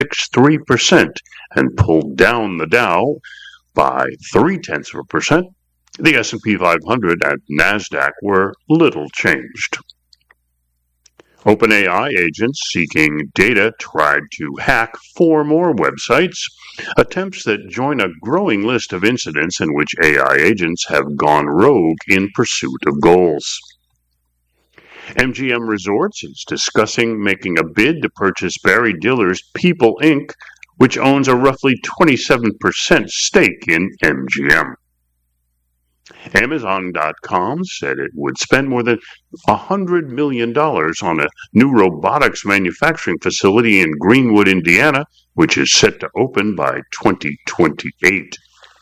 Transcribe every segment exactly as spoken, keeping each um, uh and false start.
three percent and pulled down the Dow by three-tenths of a percent. The S and P five hundred and NASDAQ were little changed. OpenAI agents seeking data tried to hack four more websites, attempts that join a growing list of incidents in which A I agents have gone rogue in pursuit of goals. M G M Resorts is discussing making a bid to purchase Barry Diller's People Incorporated, which owns a roughly twenty-seven percent stake in M G M. Amazon dot com said it would spend more than one hundred million dollars on a new robotics manufacturing facility in Greenwood, Indiana, which is set to open by twenty twenty-eight.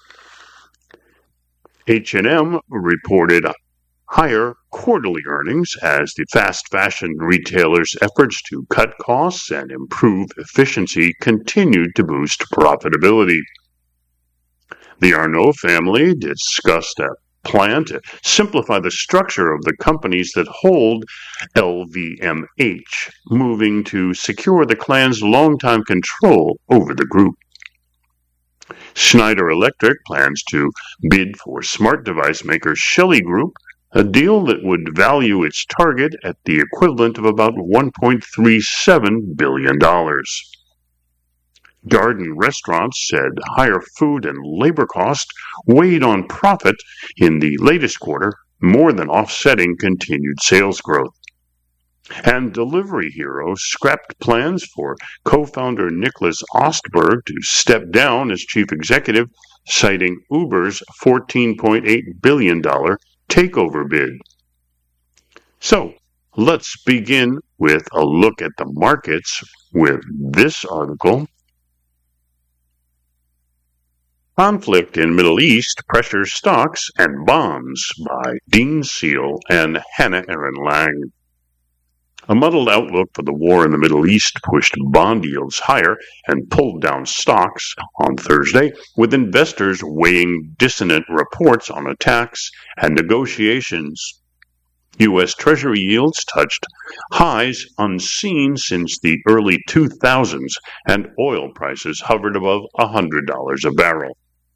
H and M reported higher quarterly earnings as the fast fashion retailer's efforts to cut costs and improve efficiency continued to boost profitability. The Arnault family discussed a plan to simplify the structure of the companies that hold L V M H, moving to secure the clan's longtime control over the group. Schneider Electric plans to bid for smart device maker Shelly Group, a deal that would value its target at the equivalent of about one point three seven billion dollars. Darden Restaurants said higher food and labor costs weighed on profit in the latest quarter, more than offsetting continued sales growth. And Delivery Hero scrapped plans for co-founder Nicholas Ostberg to step down as chief executive, citing Uber's fourteen point eight billion dollars takeover bid. So, let's begin with a look at the markets with this article. Conflict in Middle East pressures stocks and bonds by Dean Seal and Hannah Aaron Lang. A muddled outlook for the war in the Middle East pushed bond yields higher and pulled down stocks on Thursday, with investors weighing dissonant reports on attacks and negotiations. U S. Treasury yields touched highs unseen since the early two thousands, and oil prices hovered above one hundred dollars a barrel.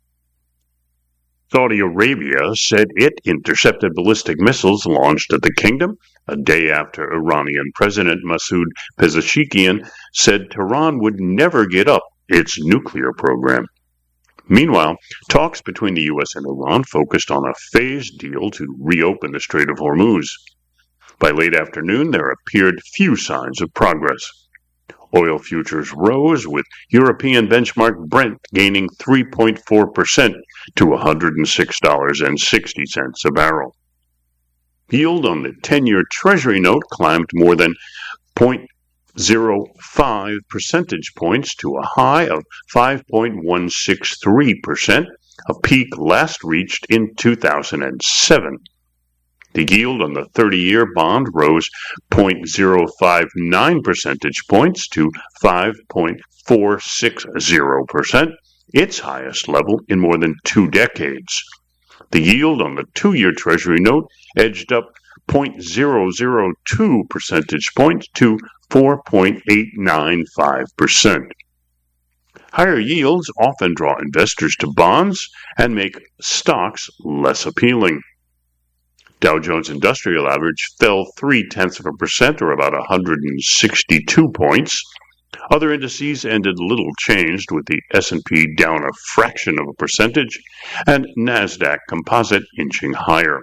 Saudi Arabia said it intercepted ballistic missiles launched at the kingdom, a day after Iranian President Masoud Pezeshkian said Tehran would never get up its nuclear program. Meanwhile, talks between the U S and Iran focused on a phased deal to reopen the Strait of Hormuz. By late afternoon, there appeared few signs of progress. Oil futures rose, with European benchmark Brent gaining three point four percent to one hundred six dollars and sixty cents a barrel. Yield on the ten-year Treasury note climbed more than zero point zero five percentage points to a high of five point one six three percent, a peak last reached in two thousand seven. The yield on the thirty-year bond rose zero point zero five nine percentage points to five point four six zero percent, its highest level in more than two decades. The yield on the two-year Treasury note edged up zero point zero zero two percentage points to four point eight nine five percent. Higher yields often draw investors to bonds and make stocks less appealing. Dow Jones Industrial Average fell three-tenths of a percent, or about one hundred sixty-two points. Other indices ended little changed, with the S and P down a fraction of a percentage and NASDAQ Composite inching higher.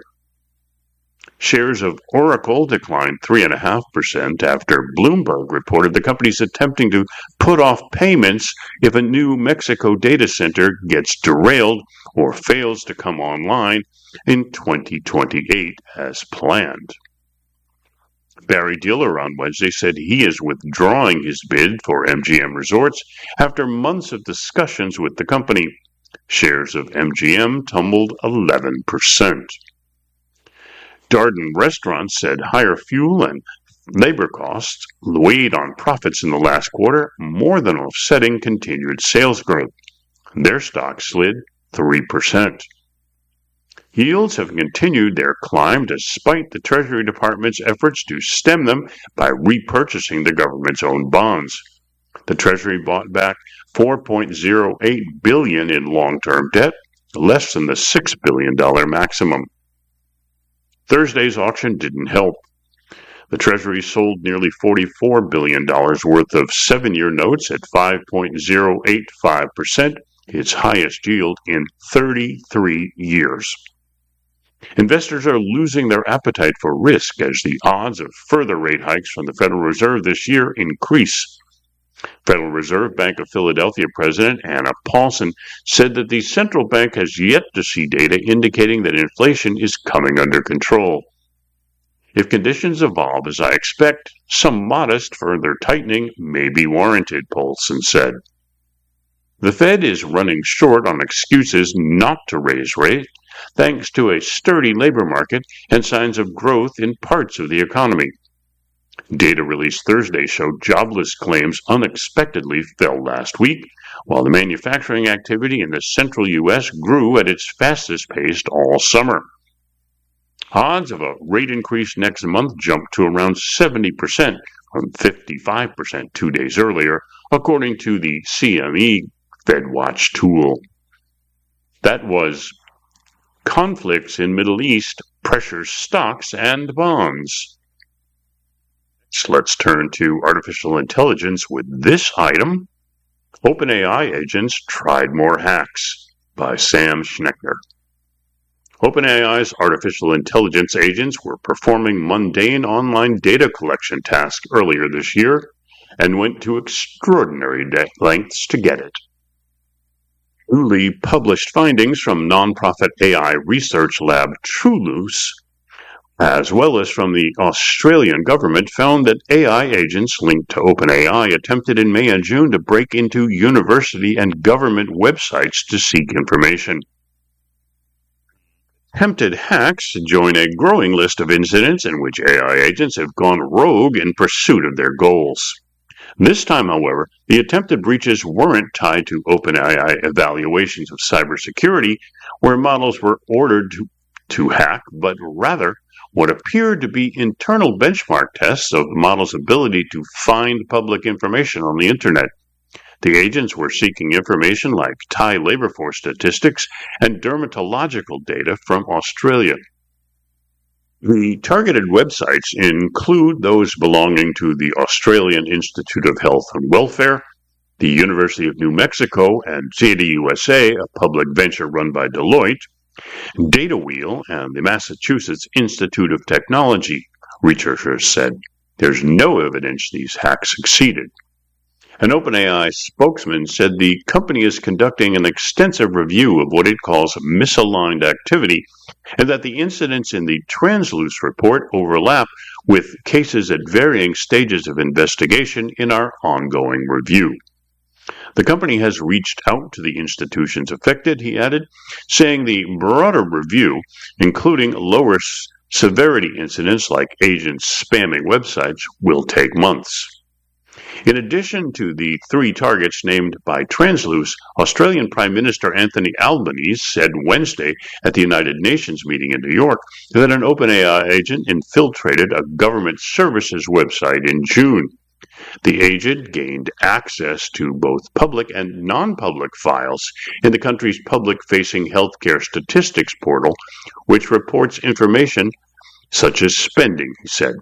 Shares of Oracle declined three point five percent after Bloomberg reported the company is attempting to put off payments if a New Mexico data center gets derailed or fails to come online in twenty twenty-eight as planned. Barry Diller on Wednesday said he is withdrawing his bid for M G M Resorts after months of discussions with the company. Shares of M G M tumbled eleven percent. Darden Restaurants said higher fuel and labor costs weighed on profits in the last quarter, more than offsetting continued sales growth. Their stock slid three percent. Yields have continued their climb despite the Treasury Department's efforts to stem them by repurchasing the government's own bonds. The Treasury bought back four point zero eight billion dollars in long-term debt, less than the six billion dollars maximum. Thursday's auction didn't help. The Treasury sold nearly forty-four billion dollars worth of seven-year notes at five point zero eight five percent, its highest yield in thirty-three years. Investors are losing their appetite for risk as the odds of further rate hikes from the Federal Reserve this year increase. Federal Reserve Bank of Philadelphia President Anna Paulson said that the central bank has yet to see data indicating that inflation is coming under control. If conditions evolve as I expect, some modest further tightening may be warranted, Paulson said. The Fed is running short on excuses not to raise rates, thanks to a sturdy labor market and signs of growth in parts of the economy. Data released Thursday showed jobless claims unexpectedly fell last week, while the manufacturing activity in the central U S grew at its fastest pace all summer. Odds of a rate increase next month jumped to around seventy percent from fifty-five percent two days earlier, according to the C M E FedWatch tool. That was conflicts in Middle East pressures stocks and bonds. So let's turn to artificial intelligence with this item. OpenAI agents tried more hacks by Sam Schnecker. OpenAI's artificial intelligence agents were performing mundane online data collection tasks earlier this year and went to extraordinary lengths to get it. Newly published findings from nonprofit A I research lab Truloose, as well as from the Australian government, found that A I agents linked to OpenAI attempted in May and June to break into university and government websites to seek information. Attempted hacks join a growing list of incidents in which A I agents have gone rogue in pursuit of their goals. This time, however, the attempted breaches weren't tied to OpenAI evaluations of cybersecurity, where models were ordered to, to hack, but rather what appeared to be internal benchmark tests of the model's ability to find public information on the Internet. The agents were seeking information like Thai labor force statistics and dermatological data from Australia. The targeted websites include those belonging to the Australian Institute of Health and Welfare, the University of New Mexico, and Zeta U S A, a public venture run by Deloitte, DataWheel, and the Massachusetts Institute of Technology, researchers said. There's no evidence these hacks succeeded. An OpenAI spokesman said the company is conducting an extensive review of what it calls misaligned activity, and that the incidents in the Transluce report overlap with cases at varying stages of investigation in our ongoing review. The company has reached out to the institutions affected, he added, saying the broader review, including lower severity incidents like agents spamming websites, will take months. In addition to the three targets named by Transluce, Australian Prime Minister Anthony Albanese said Wednesday at the United Nations meeting in New York that an OpenAI agent infiltrated a government services website in June. The agent gained access to both public and non-public files in the country's public-facing healthcare statistics portal, which reports information such as spending, he said.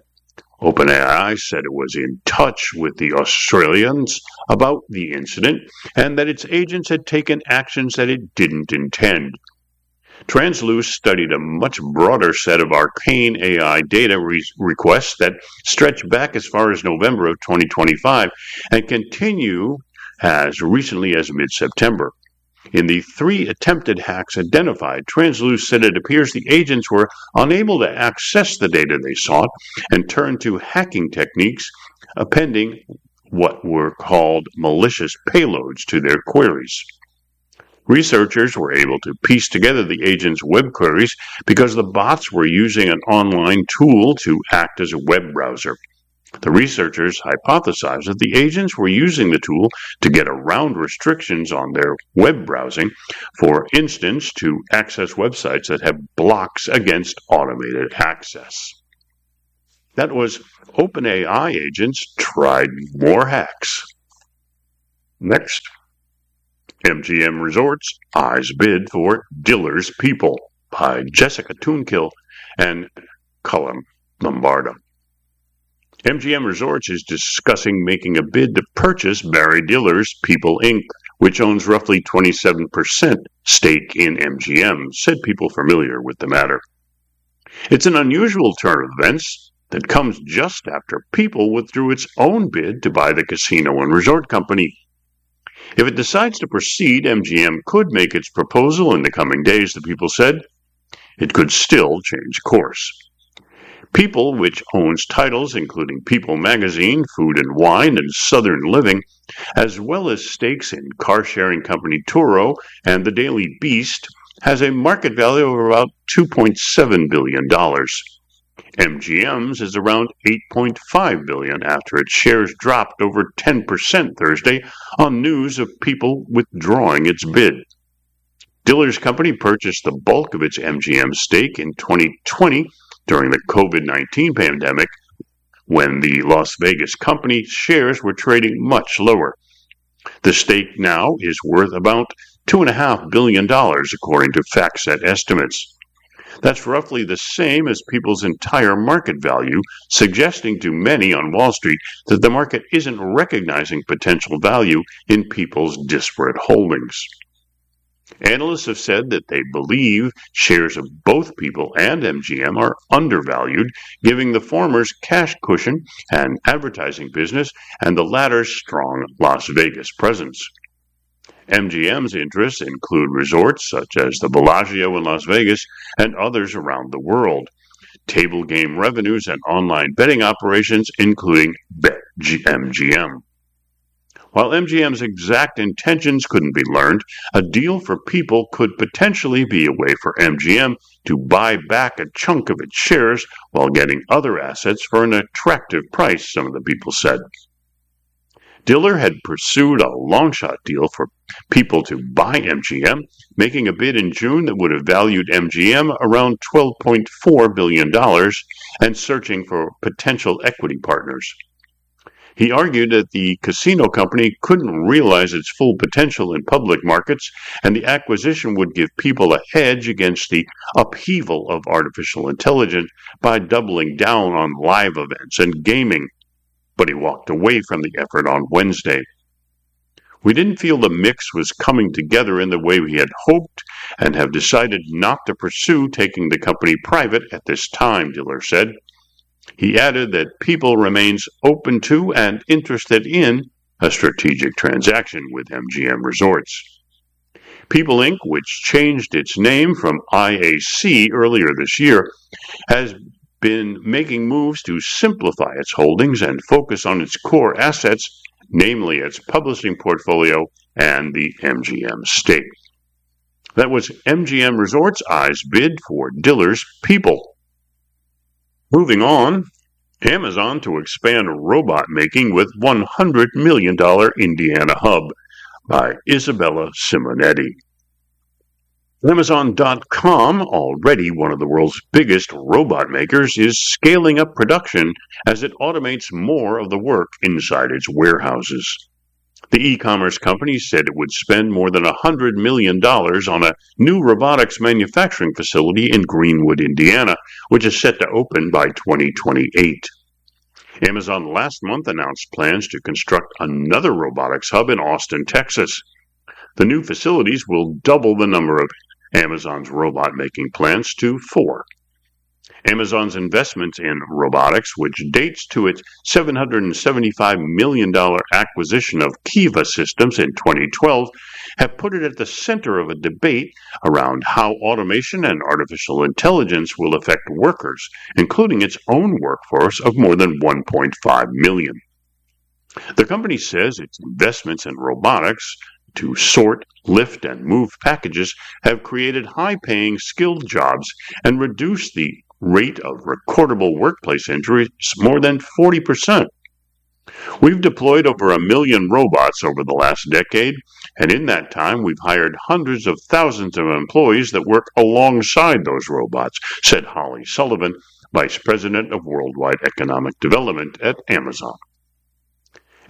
OpenAI said it was in touch with the Australians about the incident and that its agents had taken actions that it didn't intend. Transluce studied a much broader set of arcane A I data re- requests that stretch back as far as November of twenty twenty-five and continue as recently as mid-September. In the three attempted hacks identified, Transluce said it appears the agents were unable to access the data they sought and turned to hacking techniques, appending what were called malicious payloads to their queries. Researchers were able to piece together the agents' web queries because the bots were using an online tool to act as a web browser. The researchers hypothesized that the agents were using the tool to get around restrictions on their web browsing, for instance, to access websites that have blocks against automated access. That was OpenAI agents tried more hacks. Next, M G M Resorts eyes bid for Diller's People by Jessica Toonkill and Cullen Lombardo. M G M Resorts is discussing making a bid to purchase Barry Diller's People Incorporated, which owns roughly twenty-seven percent stake in M G M, said people familiar with the matter. It's an unusual turn of events that comes just after People withdrew its own bid to buy the casino and resort company. If it decides to proceed, M G M could make its proposal in the coming days, the People said. It could still change course. People, which owns titles including People Magazine, Food and Wine, and Southern Living, as well as stakes in car-sharing company Turo and the Daily Beast, has a market value of about two point seven billion dollars. M G M's is around eight point five billion dollars after its shares dropped over ten percent Thursday on news of People withdrawing its bid. Diller's company purchased the bulk of its M G M stake in twenty twenty during the COVID nineteen pandemic, when the Las Vegas company's shares were trading much lower. The stake now is worth about two point five billion dollars, according to FactSet estimates. That's roughly the same as People's entire market value, suggesting to many on Wall Street that the market isn't recognizing potential value in People's disparate holdings. Analysts have said that they believe shares of both People and M G M are undervalued, giving the former's cash cushion and advertising business and the latter's strong Las Vegas presence. M G M's interests include resorts such as the Bellagio in Las Vegas and others around the world, table game revenues and online betting operations, including BetMGM. While M G M's exact intentions couldn't be learned, a deal for People could potentially be a way for M G M to buy back a chunk of its shares while getting other assets for an attractive price, some of the people said. Diller had pursued a long-shot deal for People to buy M G M, making a bid in June that would have valued M G M around twelve point four billion dollars and searching for potential equity partners. He argued that the casino company couldn't realize its full potential in public markets, and the acquisition would give People a hedge against the upheaval of artificial intelligence by doubling down on live events and gaming. But he walked away from the effort on Wednesday. We didn't feel the mix was coming together in the way we had hoped and have decided not to pursue taking the company private at this time, Diller said. He added that People remains open to and interested in a strategic transaction with M G M Resorts. People Incorporated, which changed its name from I A C earlier this year, has been making moves to simplify its holdings and focus on its core assets, namely its publishing portfolio and the M G M stake. That was M G M Resorts' eyes bid for Diller's People. Moving on, Amazon to expand robot making with one hundred million dollars Indiana hub by Isabella Simonetti. Amazon dot com, already one of the world's biggest robot makers, is scaling up production as it automates more of the work inside its warehouses. The e-commerce company said it would spend more than one hundred million dollars on a new robotics manufacturing facility in Greenwood, Indiana, which is set to open by twenty twenty-eight. Amazon last month announced plans to construct another robotics hub in Austin, Texas. The new facilities will double the number of Amazon's robot-making plants to four. Amazon's investments in robotics, which dates to its seven hundred seventy-five million dollars acquisition of Kiva Systems in twenty twelve, have put it at the center of a debate around how automation and artificial intelligence will affect workers, including its own workforce of more than one point five million. The company says its investments in robotics to sort, lift, and move packages have created high-paying, skilled jobs and reduced the rate of recordable workplace injuries more than forty percent. We've deployed over a million robots over the last decade, and in that time we've hired hundreds of thousands of employees that work alongside those robots, said Holly Sullivan, Vice President of Worldwide Economic Development at Amazon.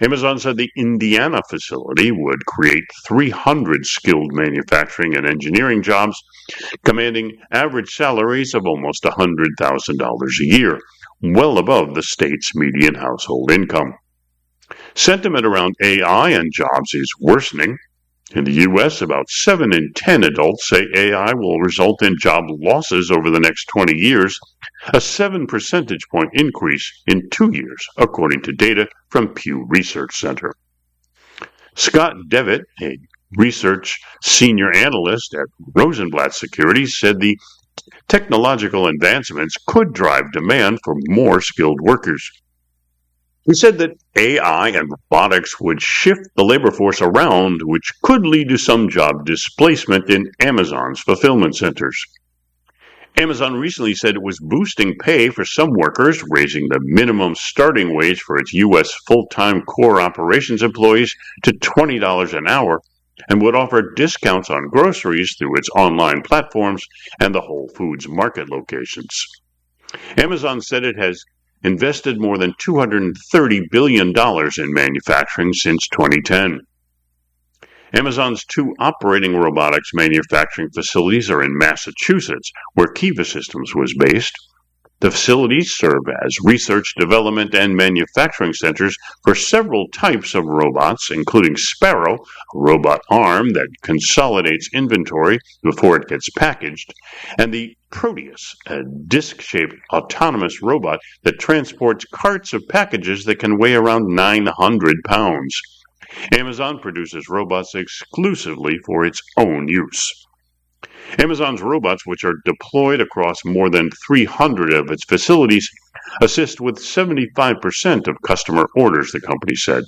Amazon said the Indiana facility would create three hundred skilled manufacturing and engineering jobs, commanding average salaries of almost one hundred thousand dollars a year, well above the state's median household income. Sentiment around A I and jobs is worsening. In the U S, about seven in ten adults say A I will result in job losses over the next twenty years, a seven percentage point increase in two years, according to data from Pew Research Center. Scott Devitt, a research senior analyst at Rosenblatt Securities, said the technological advancements could drive demand for more skilled workers. He said that A I and robotics would shift the labor force around, which could lead to some job displacement in Amazon's fulfillment centers. Amazon recently said it was boosting pay for some workers, raising the minimum starting wage for its U S full-time core operations employees to twenty dollars an hour, and would offer discounts on groceries through its online platforms and the Whole Foods Market locations. Amazon said it has invested more than two hundred thirty billion dollars in manufacturing since twenty ten. Amazon's two operating robotics manufacturing facilities are in Massachusetts, where Kiva Systems was based. The facilities serve as research, development, and manufacturing centers for several types of robots, including Sparrow, a robot arm that consolidates inventory before it gets packaged, and the Proteus, a disc-shaped autonomous robot that transports carts of packages that can weigh around nine hundred pounds. Amazon produces robots exclusively for its own use. Amazon's robots, which are deployed across more than three hundred of its facilities, assist with seventy-five percent of customer orders, the company said.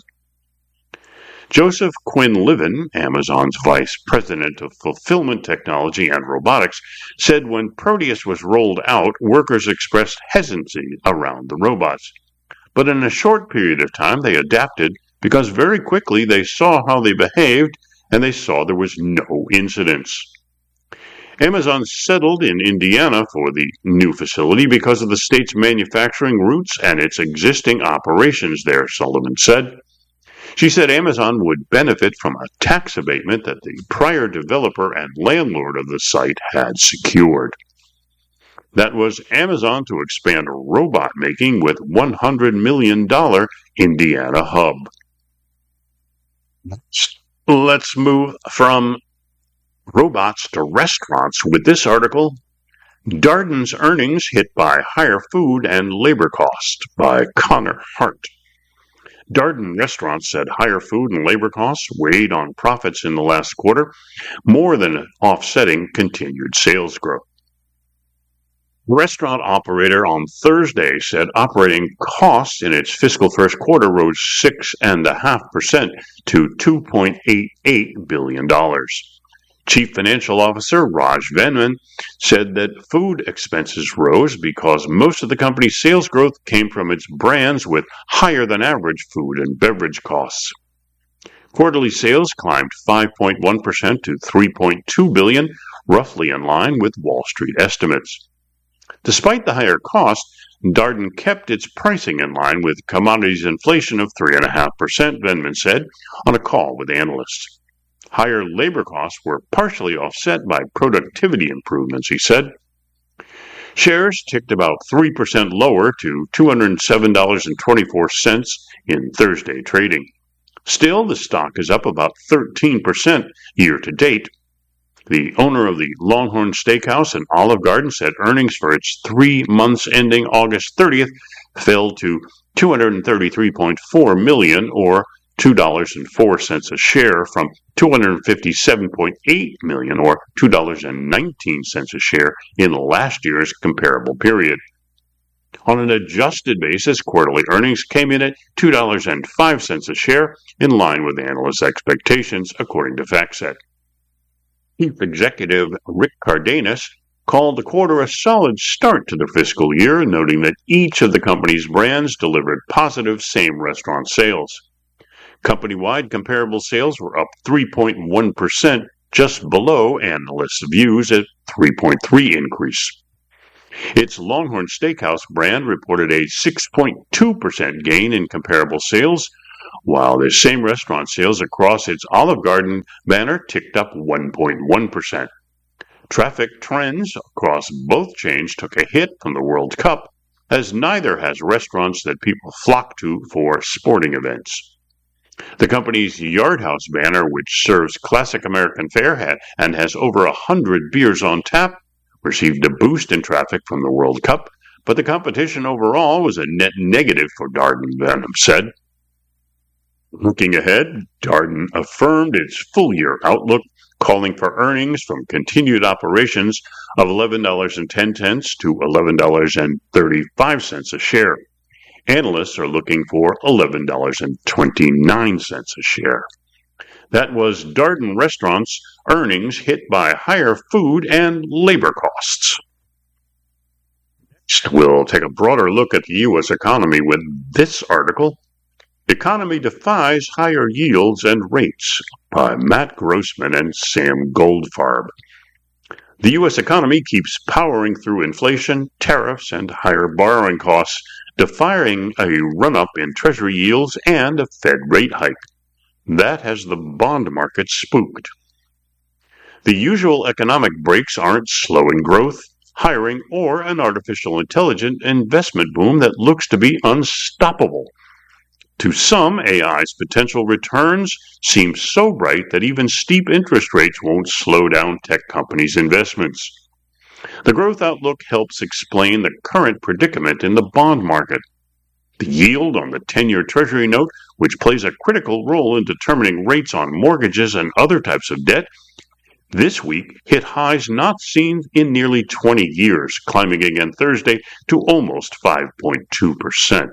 Joseph Quinn-Livin, Amazon's vice president of fulfillment technology and robotics, said when Proteus was rolled out, workers expressed hesitancy around the robots. But in a short period of time, they adapted because very quickly they saw how they behaved and they saw there was no incidents. Amazon settled in Indiana for the new facility because of the state's manufacturing roots and its existing operations there, Sullivan said. She said Amazon would benefit from a tax abatement that the prior developer and landlord of the site had secured. That was Amazon to expand robot making with one hundred million dollars Indiana hub. Let's move from robots to restaurants with this article, Darden's earnings hit by higher food and labor costs, by Connor Hart. Darden Restaurants said higher food and labor costs weighed on profits in the last quarter, more than offsetting continued sales growth. The restaurant operator on Thursday said operating costs in its fiscal first quarter rose six point five percent to two point eight eight billion dollars. Chief Financial Officer Raj Venkman said that food expenses rose because most of the company's sales growth came from its brands with higher than average food and beverage costs. Quarterly sales climbed five point one percent to three point two billion dollars, roughly in line with Wall Street estimates. Despite the higher cost, Darden kept its pricing in line with commodities inflation of three point five percent, Venkman said on a call with analysts. Higher labor costs were partially offset by productivity improvements, he said. Shares ticked about three percent lower to two hundred seven dollars and twenty-four cents in Thursday trading. Still, the stock is up about thirteen percent year to date. The owner of the Longhorn Steakhouse in Olive Garden said earnings for its three months ending August thirtieth fell to two hundred thirty-three point four million dollars or two dollars and four cents a share from two hundred fifty-seven point eight million dollars or two dollars and nineteen cents a share in last year's comparable period. On an adjusted basis, quarterly earnings came in at two dollars and five cents a share, in line with analysts' expectations, according to FactSet. Chief Executive Rick Cardenas called the quarter a solid start to the fiscal year, noting that each of the company's brands delivered positive same-restaurant sales. Company-wide comparable sales were up three point one percent, just below analysts' views at three point three percent increase. Its Longhorn Steakhouse brand reported a six point two percent gain in comparable sales, while the same restaurant sales across its Olive Garden banner ticked up one point one percent. Traffic trends across both chains took a hit from the World Cup, as neither has restaurants that people flock to for sporting events. The company's Yard House banner, which serves classic American fare and has over a hundred beers on tap, received a boost in traffic from the World Cup, but the competition overall was a net negative for Darden, Benham said. Looking ahead, Darden affirmed its full-year outlook, calling for earnings from continued operations of eleven dollars and ten cents to eleven dollars and thirty-five cents a share. Analysts are looking for eleven dollars and twenty-nine cents a share. That was Darden Restaurants' earnings hit by higher food and labor costs. Next, we'll take a broader look at the U S economy with this article, Economy Defies Higher Yields and Rates, by Matt Grossman and Sam Goldfarb. The U S economy keeps powering through inflation, tariffs, and higher borrowing costs, defying a run-up in Treasury yields and a Fed rate hike. That has the bond market spooked. The usual economic brakes aren't slowing growth, hiring, or an artificial intelligence investment boom that looks to be unstoppable. To some, A I's potential returns seem so bright that even steep interest rates won't slow down tech companies' investments. The growth outlook helps explain the current predicament in the bond market. The yield on the ten-year Treasury note, which plays a critical role in determining rates on mortgages and other types of debt, this week hit highs not seen in nearly twenty years, climbing again Thursday to almost five point two percent.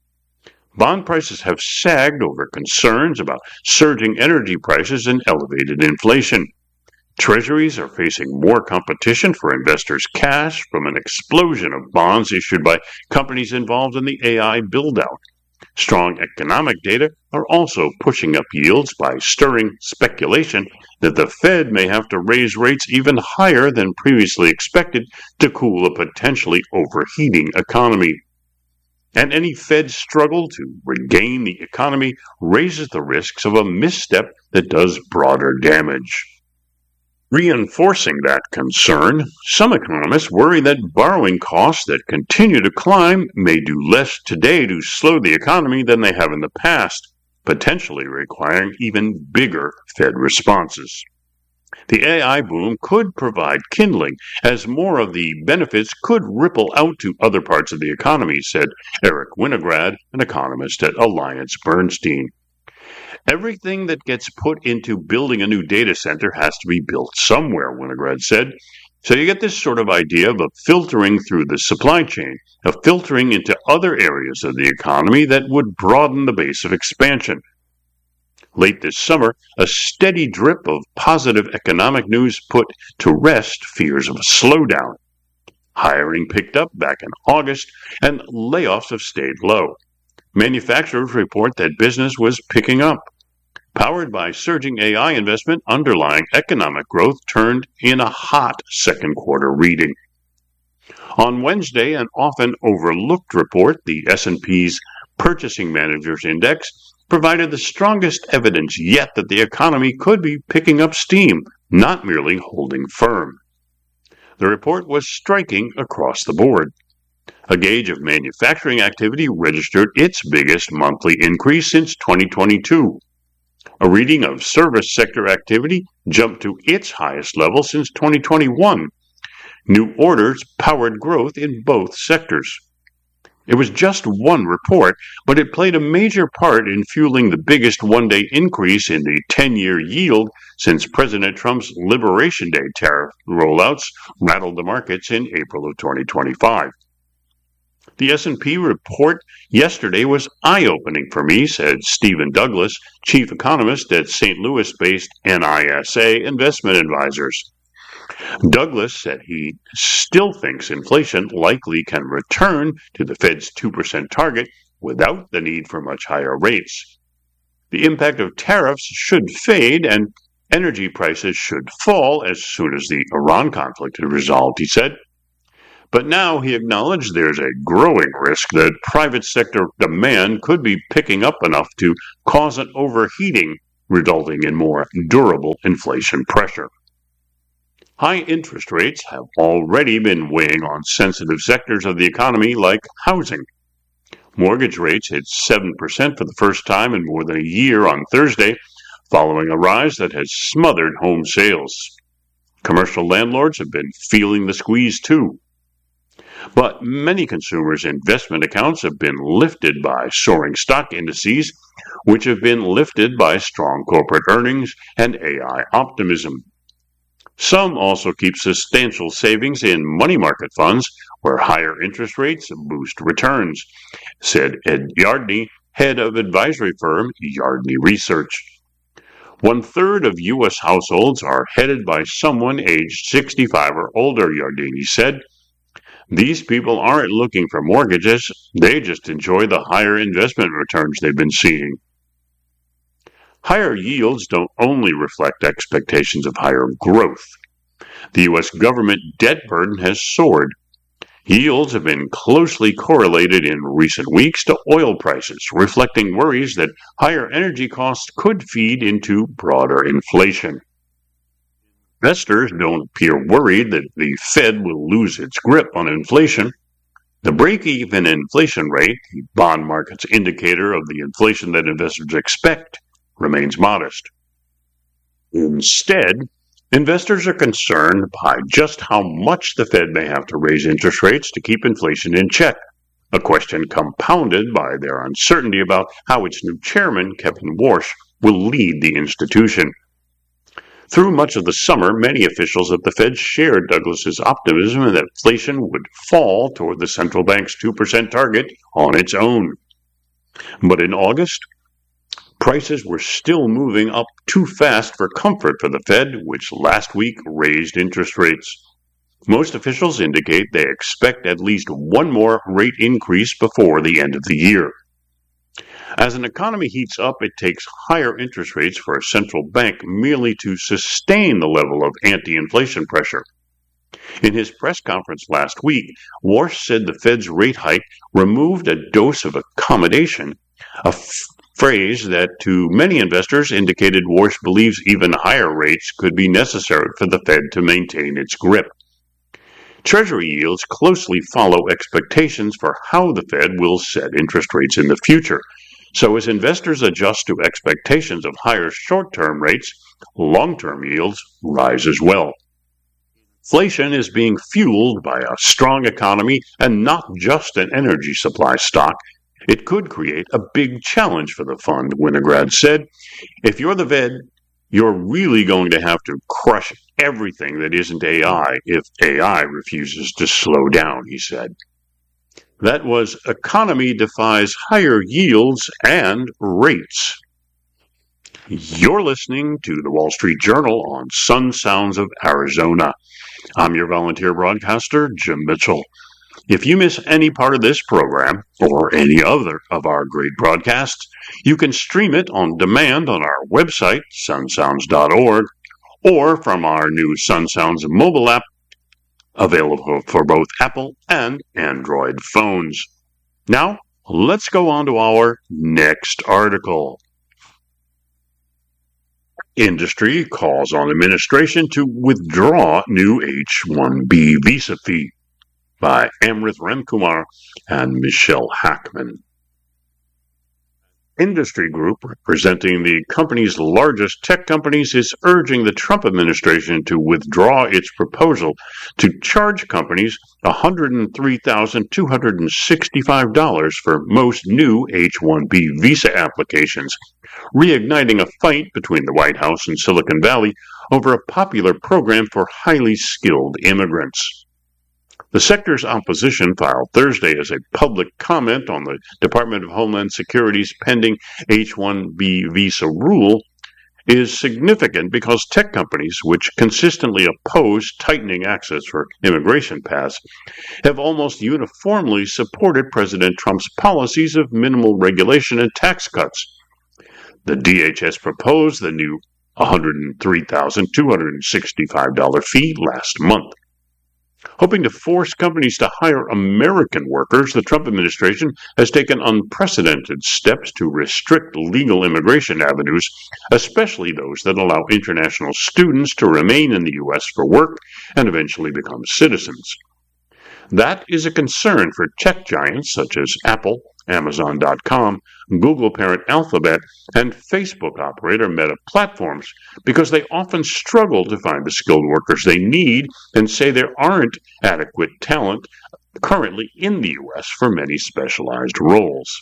Bond prices have sagged over concerns about surging energy prices and elevated inflation. Treasuries are facing more competition for investors' cash from an explosion of bonds issued by companies involved in the A I build-out. Strong economic data are also pushing up yields by stirring speculation that the Fed may have to raise rates even higher than previously expected to cool a potentially overheating economy. And any Fed struggle to regain the economy raises the risks of a misstep that does broader damage. Reinforcing that concern, some economists worry that borrowing costs that continue to climb may do less today to slow the economy than they have in the past, potentially requiring even bigger Fed responses. The A I boom could provide kindling, as more of the benefits could ripple out to other parts of the economy, said Eric Winograd, an economist at Alliance Bernstein. Everything that gets put into building a new data center has to be built somewhere, Winograd said. So you get this sort of idea of a filtering through the supply chain, of filtering into other areas of the economy that would broaden the base of expansion. Late this summer, a steady drip of positive economic news put to rest fears of a slowdown. Hiring picked up back in August, and layoffs have stayed low. Manufacturers report that business was picking up. Powered by surging A I investment, underlying economic growth turned in a hot second quarter reading. On Wednesday, an often overlooked report, the S and P's Purchasing Managers Index, provided the strongest evidence yet that the economy could be picking up steam, not merely holding firm. The report was striking across the board. A gauge of manufacturing activity registered its biggest monthly increase since twenty twenty-two. A reading of service sector activity jumped to its highest level since twenty twenty-one. New orders powered growth in both sectors. It was just one report, but it played a major part in fueling the biggest one-day increase in the ten-year yield since President Trump's Liberation Day tariff rollouts rattled the markets in April of twenty twenty-five. The S and P report yesterday was eye-opening for me, said Stephen Douglas, chief economist at Saint Louis-based N I S A Investment Advisors. Douglas said he still thinks inflation likely can return to the Fed's two percent target without the need for much higher rates. The impact of tariffs should fade and energy prices should fall as soon as the Iran conflict is resolved, he said. But now he acknowledged there's a growing risk that private sector demand could be picking up enough to cause an overheating, resulting in more durable inflation pressure. High interest rates have already been weighing on sensitive sectors of the economy like housing. Mortgage rates hit seven percent for the first time in more than a year on Thursday, following a rise that has smothered home sales. Commercial landlords have been feeling the squeeze too. But many consumers' investment accounts have been lifted by soaring stock indices, which have been lifted by strong corporate earnings and A I optimism. Some also keep substantial savings in money market funds, where higher interest rates boost returns, said Ed Yardney, head of advisory firm Yardney Research. One-third of U S households are headed by someone aged sixty-five or older, Yardney said. These people aren't looking for mortgages, they just enjoy the higher investment returns they've been seeing. Higher yields don't only reflect expectations of higher growth. The U S government debt burden has soared. Yields have been closely correlated in recent weeks to oil prices, reflecting worries that higher energy costs could feed into broader inflation. Investors don't appear worried that the Fed will lose its grip on inflation. The break-even inflation rate, the bond market's indicator of the inflation that investors expect, remains modest. Instead, investors are concerned by just how much the Fed may have to raise interest rates to keep inflation in check, a question compounded by their uncertainty about how its new chairman, Kevin Warsh, will lead the institution. Through much of the summer, many officials at the Fed shared Douglas's optimism that inflation would fall toward the central bank's two percent target on its own. But in August, prices were still moving up too fast for comfort for the Fed, which last week raised interest rates. Most officials indicate they expect at least one more rate increase before the end of the year. As an economy heats up, it takes higher interest rates for a central bank merely to sustain the level of anti-inflation pressure. In his press conference last week, Warsh said the Fed's rate hike removed a dose of accommodation, a f- phrase that to many investors indicated Warsh believes even higher rates could be necessary for the Fed to maintain its grip. Treasury yields closely follow expectations for how the Fed will set interest rates in the future. So as investors adjust to expectations of higher short-term rates, long-term yields rise as well. Inflation is being fueled by a strong economy and not just an energy supply stock. It could create a big challenge for the fund, Winograd said. If you're the Fed, you're really going to have to crush everything that isn't A I if A I refuses to slow down, he said. That was Economy Defies Higher Yields and Rates. You're listening to the Wall Street Journal on Sun Sounds of Arizona. I'm your volunteer broadcaster, Jim Mitchell. If you miss any part of this program, or any other of our great broadcasts, you can stream it on demand on our website, sun sounds dot org, or from our new Sun Sounds mobile app, available for both Apple and Android phones. Now, let's go on to our next article. Industry calls on administration to withdraw new H one B visa fee, by Amrith Ramkumar and Michelle Hackman. Industry group representing the company's largest tech companies is urging the Trump administration to withdraw its proposal to charge companies one hundred three thousand two hundred sixty-five dollars for most new H one B visa applications, reigniting a fight between the White House and Silicon Valley over a popular program for highly skilled immigrants. The sector's opposition filed Thursday as a public comment on the Department of Homeland Security's pending H one B visa rule is significant because tech companies, which consistently oppose tightening access for immigration paths, have almost uniformly supported President Trump's policies of minimal regulation and tax cuts. The D H S proposed the new one hundred three thousand two hundred sixty-five dollars fee last month. Hoping to force companies to hire American workers, the Trump administration has taken unprecedented steps to restrict legal immigration avenues, especially those that allow international students to remain in the U S for work and eventually become citizens. That is a concern for tech giants such as Apple, Amazon dot com, Google parent Alphabet, and Facebook operator Meta Platforms, because they often struggle to find the skilled workers they need and say there aren't adequate talent currently in the U S for many specialized roles.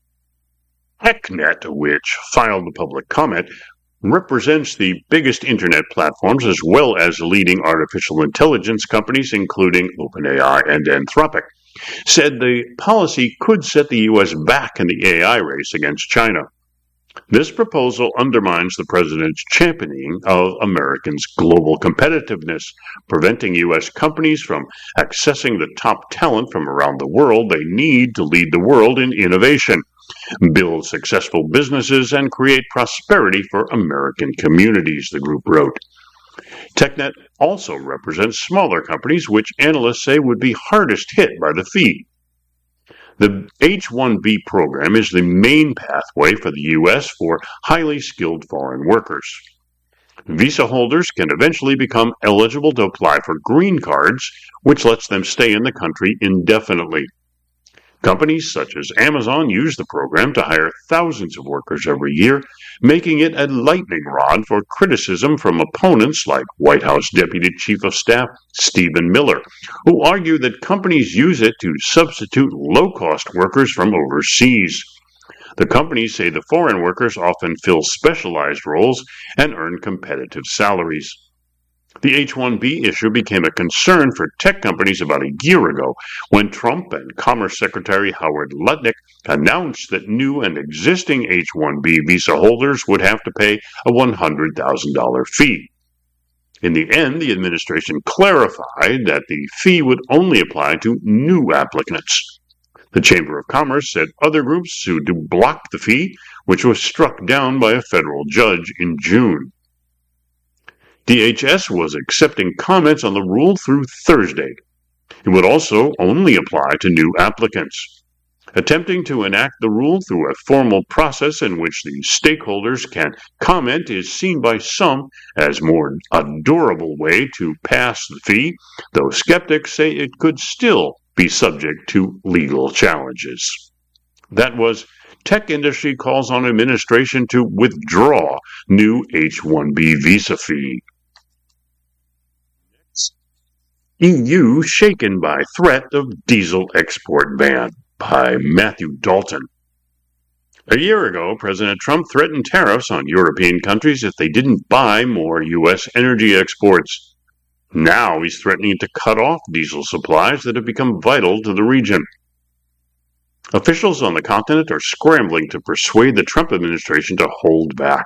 TechNet, which filed the public comment, represents the biggest internet platforms as well as leading artificial intelligence companies, including OpenAI and Anthropic, said the policy could set the U S back in the A I race against China. This proposal undermines the president's championing of Americans' global competitiveness, preventing U S companies from accessing the top talent from around the world they need to lead the world in innovation, build successful businesses, and create prosperity for American communities, the group wrote. TechNet also represents smaller companies, which analysts say would be hardest hit by the fee. The H one B program is the main pathway for the U S for highly skilled foreign workers. Visa holders can eventually become eligible to apply for green cards, which lets them stay in the country indefinitely. Companies such as Amazon use the program to hire thousands of workers every year, making it a lightning rod for criticism from opponents like White House Deputy Chief of Staff Stephen Miller, who argue that companies use it to substitute low-cost workers from overseas. The companies say the foreign workers often fill specialized roles and earn competitive salaries. The H one B issue became a concern for tech companies about a year ago when Trump and Commerce Secretary Howard Lutnick announced that new and existing H one B visa holders would have to pay a one hundred thousand dollars fee. In the end, the administration clarified that the fee would only apply to new applicants. The Chamber of Commerce said other groups sued to block the fee, which was struck down by a federal judge in June. D H S was accepting comments on the rule through Thursday. It would also only apply to new applicants. Attempting to enact the rule through a formal process in which the stakeholders can comment is seen by some as more a durable way to pass the fee, though skeptics say it could still be subject to legal challenges. That was Tech Industry calls on administration to withdraw new H one B visa fee. E U shaken by threat of diesel export ban, by Matthew Dalton. A year ago, President Trump threatened tariffs on European countries if they didn't buy more U S energy exports. Now he's threatening to cut off diesel supplies that have become vital to the region. Officials on the continent are scrambling to persuade the Trump administration to hold back.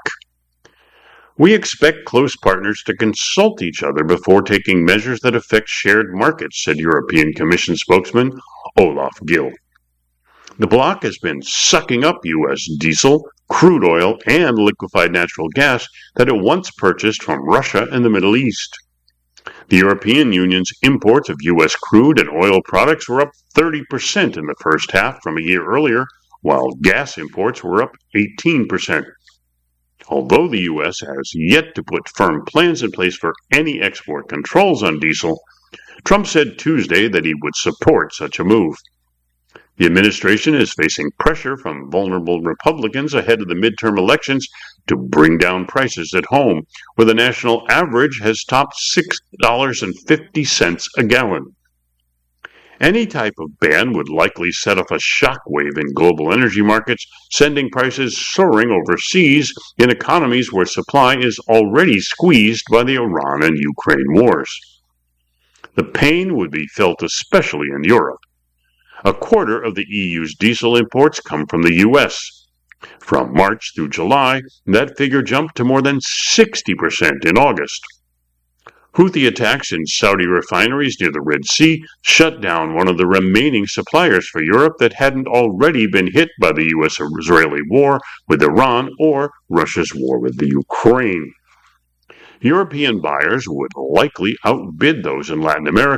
We expect close partners to consult each other before taking measures that affect shared markets, said European Commission spokesman Olaf Gill. The bloc has been sucking up U S diesel, crude oil, and liquefied natural gas that it once purchased from Russia and the Middle East. The European Union's imports of U S crude and oil products were up thirty percent in the first half from a year earlier, while gas imports were up eighteen percent. Although the U S has yet to put firm plans in place for any export controls on diesel, Trump said Tuesday that he would support such a move. The administration is facing pressure from vulnerable Republicans ahead of the midterm elections to bring down prices at home, where the national average has topped six dollars and fifty cents a gallon. Any type of ban would likely set off a shockwave in global energy markets, sending prices soaring overseas in economies where supply is already squeezed by the Iran and Ukraine wars. The pain would be felt especially in Europe. A quarter of the E U's diesel imports come from the U S. From March through July, that figure jumped to more than sixty percent in August. Houthi attacks in Saudi refineries near the Red Sea shut down one of the remaining suppliers for Europe that hadn't already been hit by the U S-Israeli war with Iran or Russia's war with the Ukraine. European buyers would likely outbid those in Latin America,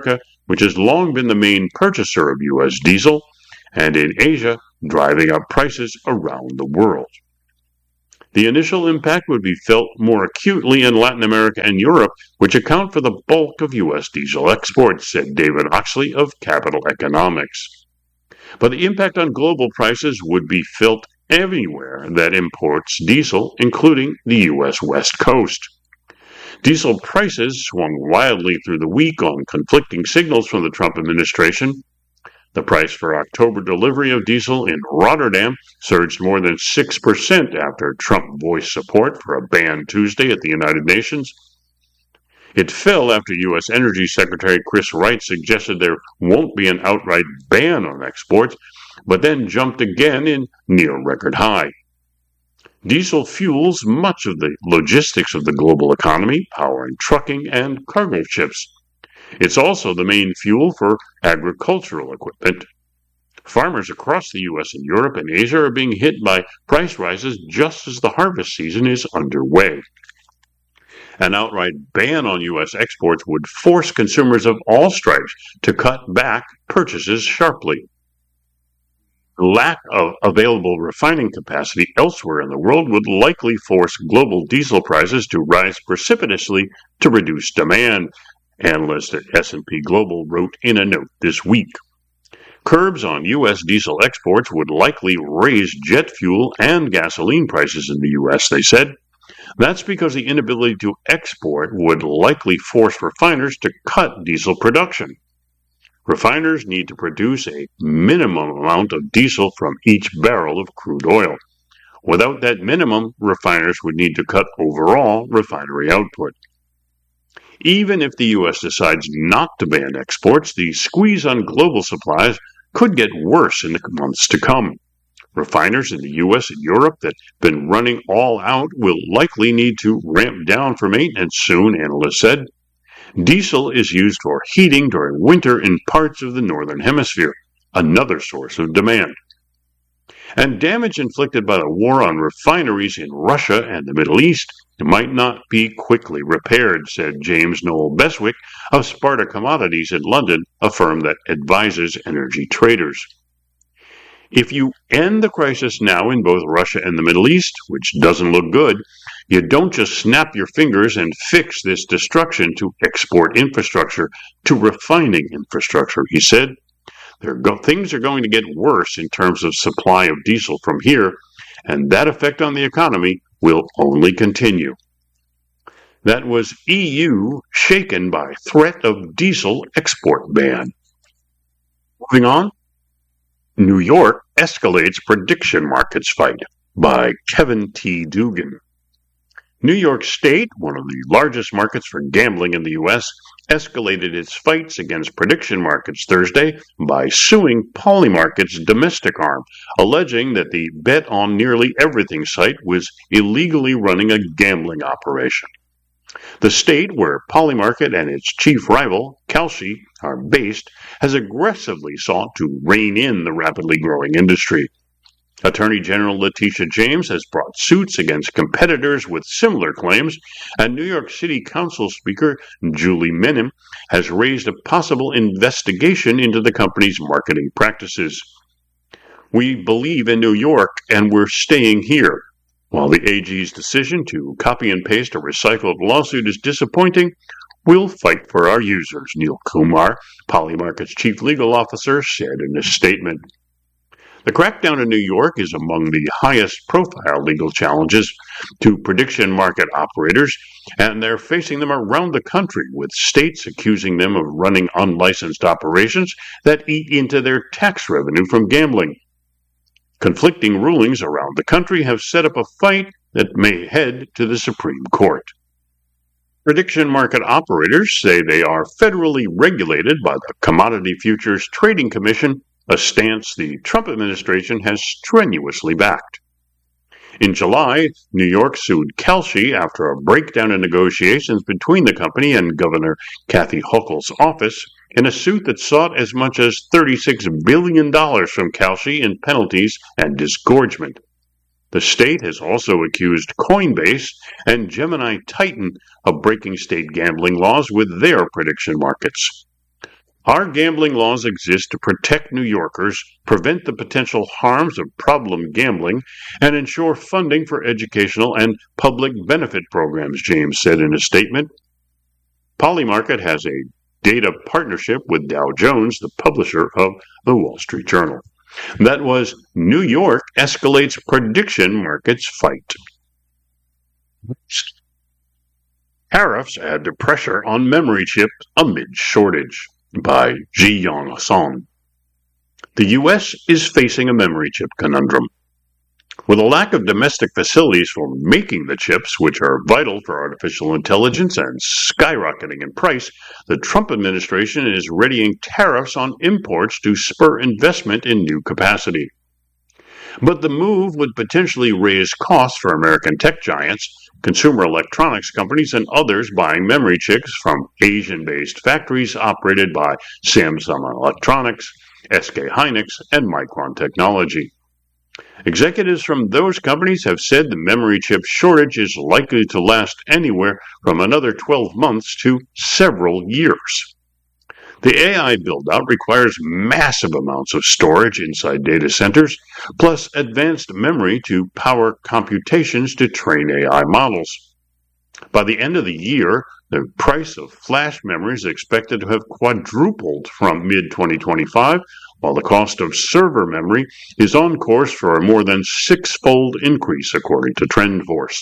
which has long been the main purchaser of U S diesel, and in Asia, driving up prices around the world. The initial impact would be felt more acutely in Latin America and Europe, which account for the bulk of U S diesel exports, said David Oxley of Capital Economics. But the impact on global prices would be felt everywhere that imports diesel, including the U S West Coast. Diesel prices swung wildly through the week on conflicting signals from the Trump administration. The price for October delivery of diesel in Rotterdam surged more than six percent after Trump voiced support for a ban Tuesday at the United Nations. It fell after U S Energy Secretary Chris Wright suggested there won't be an outright ban on exports, but then jumped again in near record high. Diesel fuels much of the logistics of the global economy, powering trucking and cargo ships. It's also the main fuel for agricultural equipment. Farmers across the U S and Europe and Asia are being hit by price rises just as the harvest season is underway. An outright ban on U S exports would force consumers of all stripes to cut back purchases sharply. Lack of available refining capacity elsewhere in the world would likely force global diesel prices to rise precipitously to reduce demand, analysts at S and P Global wrote in a note this week. Curbs on U S diesel exports would likely raise jet fuel and gasoline prices in the U S, they said. That's because the inability to export would likely force refiners to cut diesel production. Refiners need to produce a minimum amount of diesel from each barrel of crude oil. Without that minimum, refiners would need to cut overall refinery output. Even if the U S decides not to ban exports, the squeeze on global supplies could get worse in the months to come. Refiners in the U S and Europe that have been running all out will likely need to ramp down for maintenance soon, analysts said. Diesel is used for heating during winter in parts of the northern hemisphere, another source of demand. And damage inflicted by the war on refineries in Russia and the Middle East might not be quickly repaired, said James Noel Beswick of Sparta Commodities in London, a firm that advises energy traders. If you end the crisis now in both Russia and the Middle East, which doesn't look good, you don't just snap your fingers and fix this destruction to export infrastructure, to refining infrastructure, he said. There go- things are going to get worse in terms of supply of diesel from here, and that effect on the economy will only continue. That was E U shaken by threat of diesel export ban. Moving on. New York escalates prediction markets fight by Kevin T. Dugan. New York State, one of the largest markets for gambling in the U S, escalated its fights against prediction markets Thursday by suing Polymarket's domestic arm, alleging that the Bet on Nearly Everything site was illegally running a gambling operation. The state where Polymarket and its chief rival, Kalshi, are based, has aggressively sought to rein in the rapidly growing industry. Attorney General Letitia James has brought suits against competitors with similar claims, and New York City Council Speaker Julie Menem has raised a possible investigation into the company's marketing practices. We believe in New York, and we're staying here. While the A G's decision to copy and paste a recycled lawsuit is disappointing, we'll fight for our users, Neil Kumar, Polymarket's chief legal officer, said in a statement. The crackdown in New York is among the highest profile legal challenges to prediction market operators, and they're facing them around the country, with states accusing them of running unlicensed operations that eat into their tax revenue from gambling. Conflicting rulings around the country have set up a fight that may head to the Supreme Court. Prediction market operators say they are federally regulated by the Commodity Futures Trading Commission, a stance the Trump administration has strenuously backed. In July, New York sued Kalshi after a breakdown in negotiations between the company and Governor Kathy Hochul's office in a suit that sought as much as thirty-six billion dollars from Kalshi in penalties and disgorgement. The state has also accused Coinbase and Gemini Titan of breaking state gambling laws with their prediction markets. Our gambling laws exist to protect New Yorkers, prevent the potential harms of problem gambling, and ensure funding for educational and public benefit programs, James said in a statement. Polymarket has a data partnership with Dow Jones, the publisher of the Wall Street Journal. That was New York escalates prediction markets fight. Tariffs add to pressure on memory chips amid shortage, by Ji Yong Song. The U S is facing a memory chip conundrum. With a lack of domestic facilities for making the chips, which are vital for artificial intelligence and skyrocketing in price, the Trump administration is readying tariffs on imports to spur investment in new capacity. But the move would potentially raise costs for American tech giants, consumer electronics companies, and others buying memory chips from Asian-based factories operated by Samsung Electronics, S K Hynix, and Micron Technology. Executives from those companies have said the memory chip shortage is likely to last anywhere from another twelve months to several years. The A I build-out requires massive amounts of storage inside data centers, plus advanced memory to power computations to train A I models. By the end of the year, the price of flash memory is expected to have quadrupled from mid twenty twenty-five, while the cost of server memory is on course for a more than six-fold increase, according to TrendForce.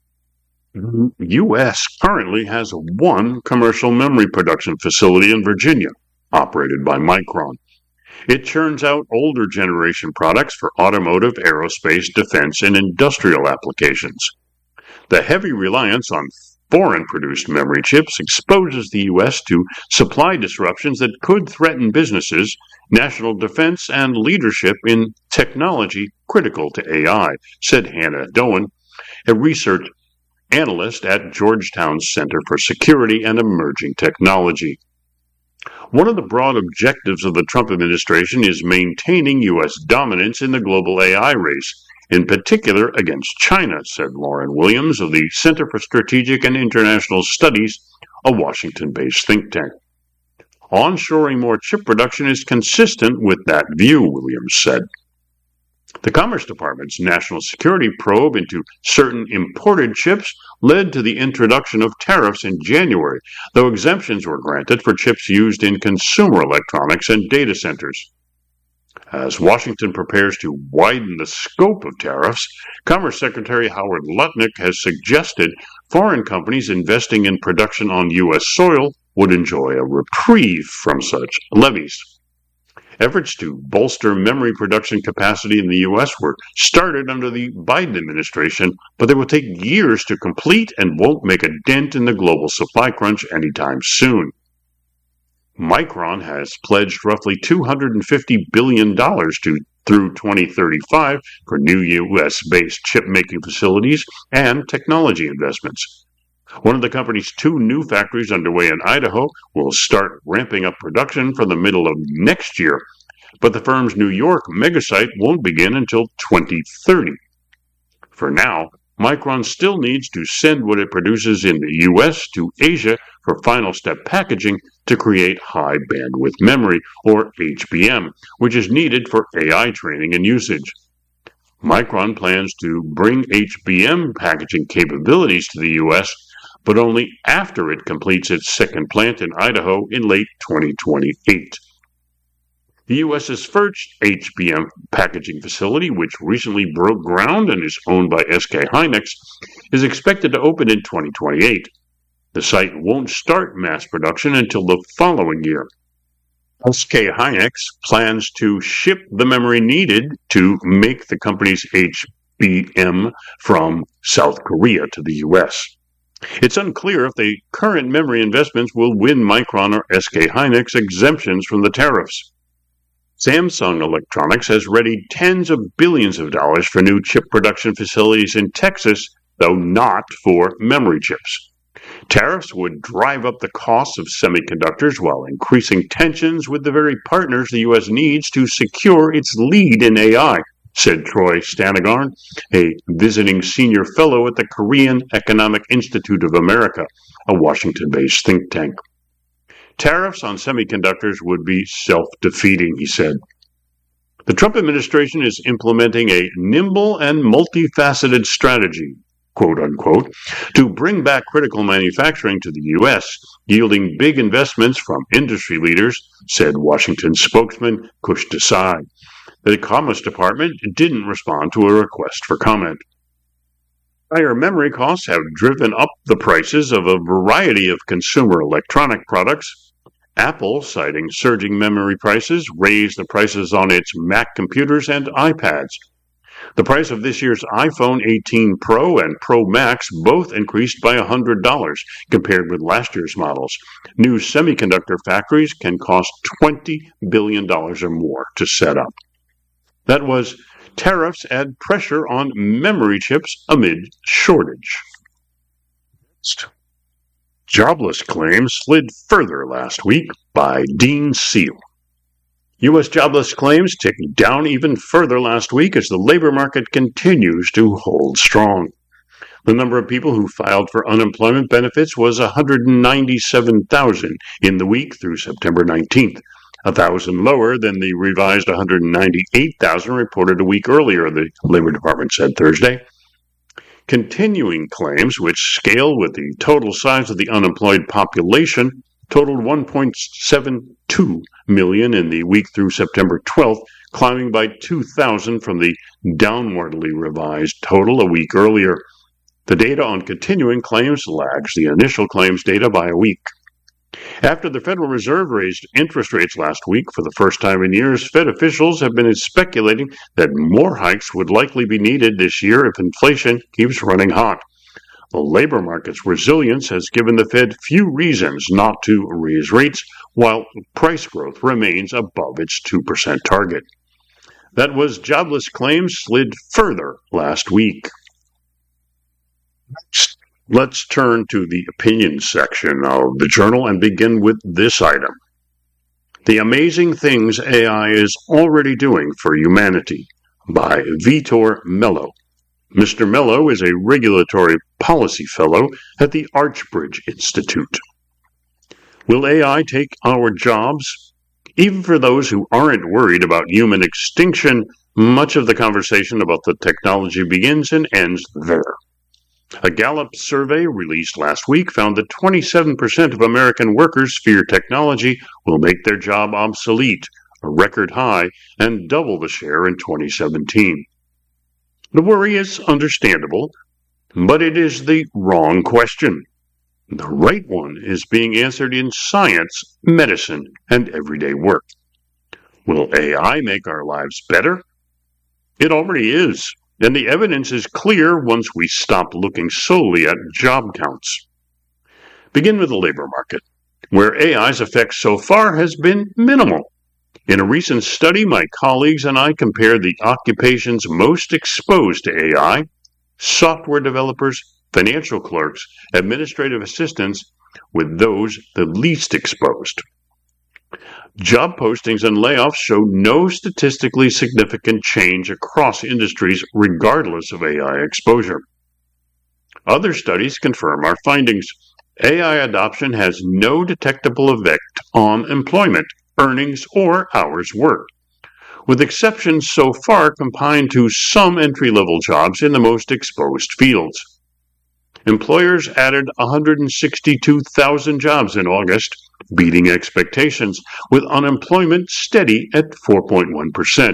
The U S currently has one commercial memory production facility in Virginia, operated by Micron. It churns out older generation products for automotive, aerospace, defense, and industrial applications. The heavy reliance on foreign-produced memory chips exposes the U S to supply disruptions that could threaten businesses, national defense, and leadership in technology critical to A I, said Hannah Doan, a research analyst at Georgetown's Center for Security and Emerging Technology. One of the broad objectives of the Trump administration is maintaining U S dominance in the global A I race, in particular against China, said Lauren Williams of the Center for Strategic and International Studies, a Washington-based think tank. Onshoring more chip production is consistent with that view, Williams said. The Commerce Department's national security probe into certain imported chips led to the introduction of tariffs in January, though exemptions were granted for chips used in consumer electronics and data centers. As Washington prepares to widen the scope of tariffs, Commerce Secretary Howard Lutnick has suggested foreign companies investing in production on U S soil would enjoy a reprieve from such levies. Efforts to bolster memory production capacity in the U S were started under the Biden administration, but they will take years to complete and won't make a dent in the global supply crunch anytime soon. Micron has pledged roughly two hundred fifty billion dollars to through twenty thirty-five for new U S-based chip-making facilities and technology investments. One of the company's two new factories underway in Idaho will start ramping up production from the middle of next year, but the firm's New York megasite won't begin until twenty thirty. For now, Micron still needs to send what it produces in the U S to Asia for final step packaging to create high bandwidth memory, or H B M, which is needed for A I training and usage. Micron plans to bring H B M packaging capabilities to the U S, but only after it completes its second plant in Idaho in late twenty twenty-eight. The U S's first H B M packaging facility, which recently broke ground and is owned by S K Hynix, is expected to open in twenty twenty-eight. The site won't start mass production until the following year. S K Hynix plans to ship the memory needed to make the company's H B M from South Korea to the U S. It's unclear if the current memory investments will win Micron or S K Hynix exemptions from the tariffs. Samsung Electronics has readied tens of billions of dollars for new chip production facilities in Texas, though not for memory chips. Tariffs would drive up the costs of semiconductors while increasing tensions with the very partners the U S needs to secure its lead in A I, said Troy Stanagarn, a visiting senior fellow at the Korean Economic Institute of America, a Washington-based think tank. Tariffs on semiconductors would be self-defeating, he said. The Trump administration is implementing a nimble and multifaceted strategy, quote unquote, to bring back critical manufacturing to the U S, yielding big investments from industry leaders, said Washington spokesman Kush Desai. The Commerce Department didn't respond to a request for comment. Higher memory costs have driven up the prices of a variety of consumer electronic products. Apple, citing surging memory prices, raised the prices on its Mac computers and iPads. The price of this year's iPhone eighteen Pro and Pro Max both increased by one hundred dollars compared with last year's models. New semiconductor factories can cost twenty billion dollars or more to set up. That was tariffs add pressure on memory chips amid shortage. Jobless claims slid further last week by Dean Seal. U S jobless claims ticked down even further last week as the labor market continues to hold strong. The number of people who filed for unemployment benefits was one hundred ninety-seven thousand in the week through September nineteenth, one thousand lower than the revised one hundred ninety-eight thousand reported a week earlier, the Labor Department said Thursday. Continuing claims, which scale with the total size of the unemployed population, totaled one point seven two million in the week through September twelfth, climbing by two thousand from the downwardly revised total a week earlier. The data on continuing claims lags the initial claims data by a week. After the Federal Reserve raised interest rates last week for the first time in years, Fed officials have been speculating that more hikes would likely be needed this year if inflation keeps running hot. The labor market's resilience has given the Fed few reasons not to raise rates, while price growth remains above its two percent target. That was jobless claims slid further last week. Next, let's turn to the opinion section of the journal and begin with this item. The Amazing Things A I is Already Doing for Humanity by Vitor Mello. Mister Mello is a regulatory policy fellow at the Archbridge Institute. Will A I take our jobs? Even for those who aren't worried about human extinction, much of the conversation about the technology begins and ends there. A Gallup survey released last week found that twenty-seven percent of American workers fear technology will make their job obsolete, a record high, and double the share in twenty seventeen. The worry is understandable, but it is the wrong question. The right one is being answered in science, medicine, and everyday work. Will A I make our lives better? It already is. And the evidence is clear once we stop looking solely at job counts. Begin with the labor market, where A I's effect so far has been minimal. In a recent study, my colleagues and I compared the occupations most exposed to A I, software developers, financial clerks, administrative assistants, with those the least exposed. Job postings and layoffs show no statistically significant change across industries regardless of A I exposure. Other studies confirm our findings. A I adoption has no detectable effect on employment, earnings, or hours worked, with exceptions so far confined to some entry-level jobs in the most exposed fields. Employers added one hundred sixty-two thousand jobs in August, beating expectations, with unemployment steady at four point one percent.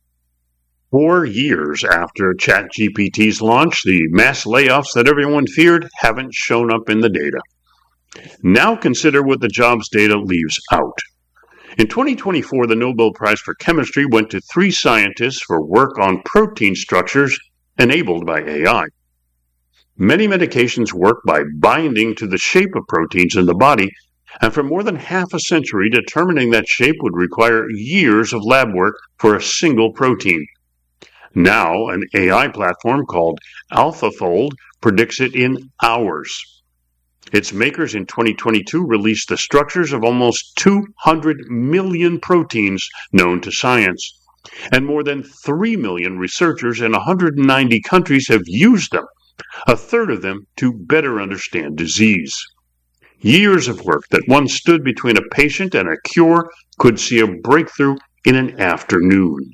Four years after ChatGPT's launch, the mass layoffs that everyone feared haven't shown up in the data. Now consider what the jobs data leaves out. In twenty twenty-four, the Nobel Prize for Chemistry went to three scientists for work on protein structures enabled by A I. Many medications work by binding to the shape of proteins in the body, and for more than half a century, determining that shape would require years of lab work for a single protein. Now, an A I platform called AlphaFold predicts it in hours. Its makers in twenty twenty-two released the structures of almost two hundred million proteins known to science, and more than three million researchers in one hundred ninety countries have used them, a third of them to better understand disease. Years of work that once stood between a patient and a cure could see a breakthrough in an afternoon.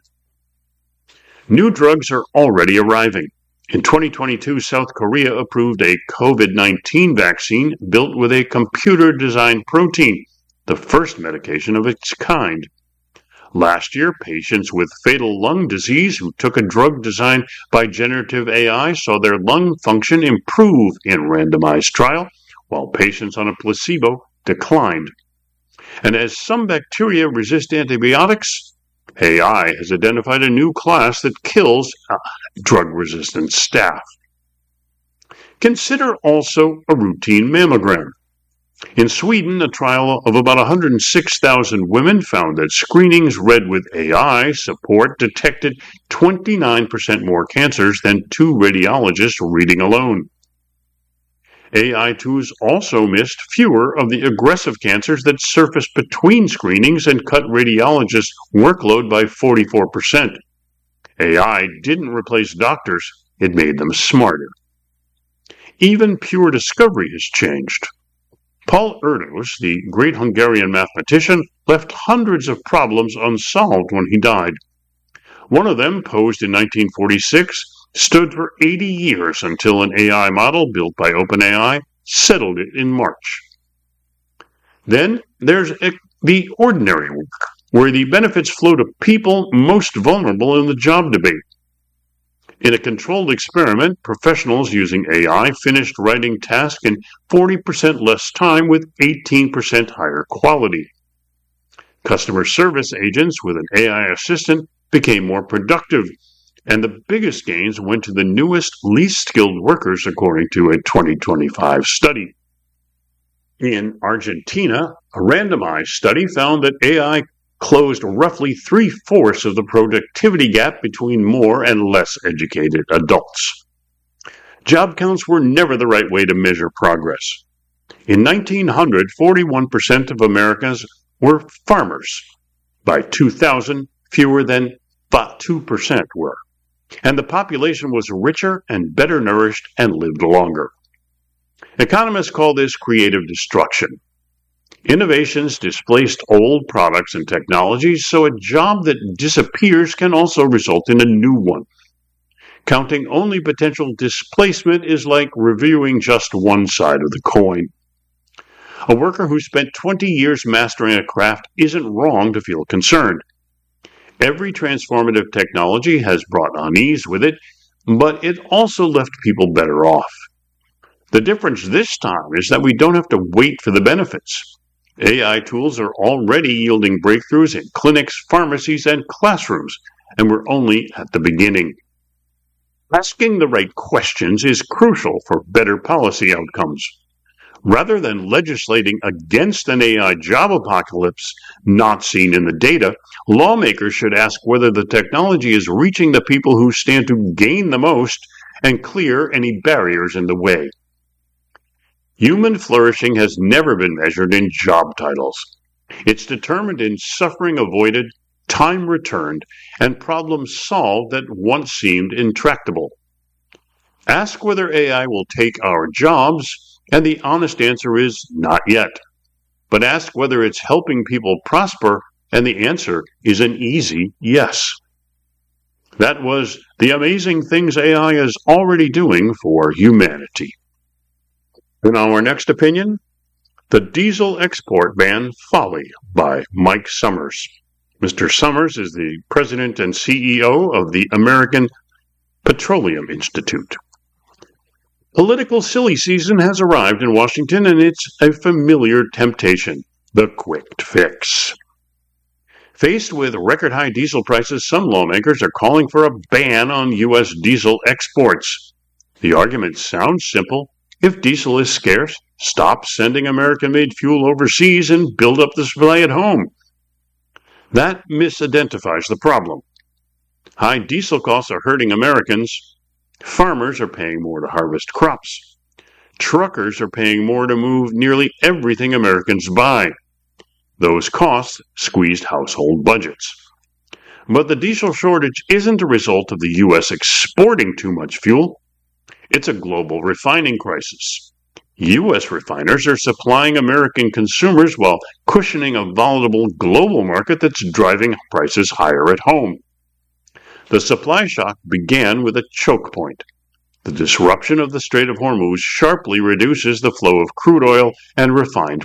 New drugs are already arriving. In twenty twenty-two, South Korea approved a COVID nineteen vaccine built with a computer-designed protein, the first medication of its kind. Last year, patients with fatal lung disease who took a drug designed by generative A I saw their lung function improve in randomized trial, while patients on a placebo declined. And as some bacteria resist antibiotics, A I has identified a new class that kills uh, drug-resistant staph. Consider also a routine mammogram. In Sweden, a trial of about one hundred six thousand women found that screenings read with A I support detected twenty-nine percent more cancers than two radiologists reading alone. A I tools also missed fewer of the aggressive cancers that surfaced between screenings and cut radiologists' workload by forty-four percent. A I didn't replace doctors, it made them smarter. Even pure discovery has changed. Paul Erdos, the great Hungarian mathematician, left hundreds of problems unsolved when he died. One of them, posed in nineteen forty-six, stood for eighty years until an A I model built by OpenAI settled it in March. Then there's the ordinary work, where the benefits flow to people most vulnerable in the job debate. In a controlled experiment, professionals using A I finished writing tasks in forty percent less time with eighteen percent higher quality. Customer service agents with an A I assistant became more productive, and the biggest gains went to the newest, least skilled workers, according to a twenty twenty-five study. In Argentina, a randomized study found that A I closed roughly three-fourths of the productivity gap between more and less educated adults. Job counts were never the right way to measure progress. In nineteen hundred, forty-one percent of Americans were farmers. By two thousand, fewer than two percent were. And the population was richer and better nourished and lived longer. Economists call this creative destruction. Innovations displaced old products and technologies, so a job that disappears can also result in a new one. Counting only potential displacement is like reviewing just one side of the coin. A worker who spent twenty years mastering a craft isn't wrong to feel concerned. Every transformative technology has brought unease with it, but it also left people better off. The difference this time is that we don't have to wait for the benefits. A I tools are already yielding breakthroughs in clinics, pharmacies, and classrooms, and we're only at the beginning. Asking the right questions is crucial for better policy outcomes. Rather than legislating against an A I job apocalypse not seen in the data, lawmakers should ask whether the technology is reaching the people who stand to gain the most and clear any barriers in the way. Human flourishing has never been measured in job titles. It's determined in suffering avoided, time returned, and problems solved that once seemed intractable. Ask whether A I will take our jobs, and the honest answer is not yet. But ask whether it's helping people prosper, and the answer is an easy yes. That was the amazing things A I is already doing for humanity. In our next opinion, The Diesel Export Ban Folly by Mike Summers. Mister Summers is the president and C E O of the American Petroleum Institute. Political silly season has arrived in Washington, and it's a familiar temptation, the quick fix. Faced with record-high diesel prices, some lawmakers are calling for a ban on U S diesel exports. The argument sounds simple. If diesel is scarce, stop sending American-made fuel overseas and build up the supply at home. That misidentifies the problem. High diesel costs are hurting Americans. Farmers are paying more to harvest crops. Truckers are paying more to move nearly everything Americans buy. Those costs squeezed household budgets. But the diesel shortage isn't a result of the U S exporting too much fuel. It's a global refining crisis. U S refiners are supplying American consumers while cushioning a volatile global market that's driving prices higher at home. The supply shock began with a choke point. The disruption of the Strait of Hormuz sharply reduces the flow of crude oil and refined